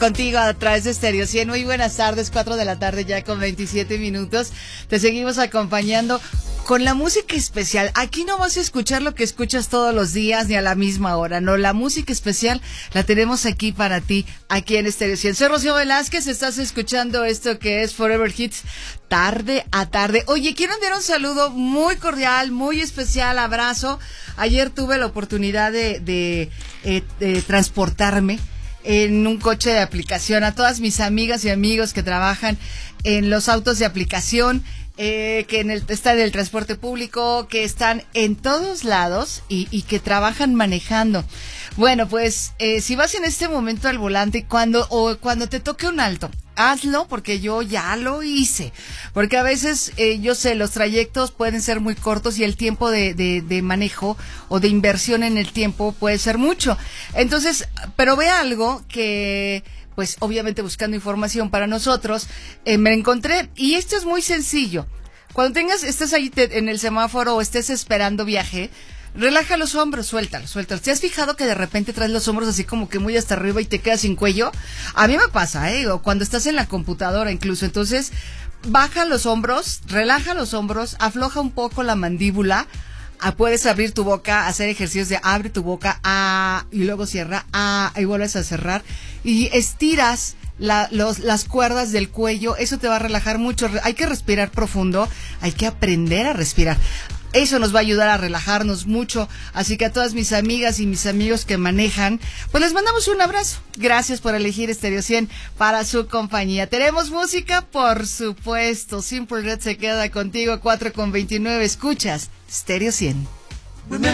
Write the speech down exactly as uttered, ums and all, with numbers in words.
contigo a través de Stereo cien. Muy buenas tardes, cuatro de la tarde ya con veintisiete minutos. Te seguimos acompañando con la música especial. Aquí no vas a escuchar lo que escuchas todos los días ni a la misma hora, no, la música especial la tenemos aquí para ti, aquí en Stereo cien. Soy Rocío Velázquez, estás escuchando esto que es Forever Hits, tarde a tarde. Oye, quiero enviar un saludo muy cordial, muy especial, abrazo. Ayer tuve la oportunidad de, de, eh, de transportarme en un coche de aplicación a todas mis amigas y amigos que trabajan en los autos de aplicación, eh, que en el, están en el transporte público, que están en todos lados y, y que trabajan manejando. Bueno, pues eh, si vas en este momento al volante, cuando o cuando te toque un alto, hazlo, porque yo ya lo hice, porque a veces eh, yo sé, los trayectos pueden ser muy cortos y el tiempo de, de, de manejo o de inversión en el tiempo puede ser mucho. Entonces, pero ve algo que, pues obviamente buscando información para nosotros, eh, me encontré, y esto es muy sencillo. Cuando tengas, estés ahí te, en el semáforo o estés esperando viaje, relaja los hombros, suéltalos, suéltalos. ¿Te has fijado que de repente traes los hombros así como que muy hasta arriba y te quedas sin cuello? A mí me pasa, ¿eh? O cuando estás en la computadora incluso. Entonces, baja los hombros, relaja los hombros, afloja un poco la mandíbula. Ah, puedes abrir tu boca, hacer ejercicios de abre tu boca, ah, y luego cierra, ah, y vuelves a cerrar. Y estiras la, los, las cuerdas del cuello, eso te va a relajar mucho. Hay que respirar profundo, hay que aprender a respirar. Eso nos va a ayudar a relajarnos mucho. Así que a todas mis amigas y mis amigos que manejan, pues les mandamos un abrazo. Gracias por elegir Stereo cien para su compañía. Tenemos música, por supuesto. Simple Red se queda contigo, cuatro con veintinueve. Escuchas Stereo cien.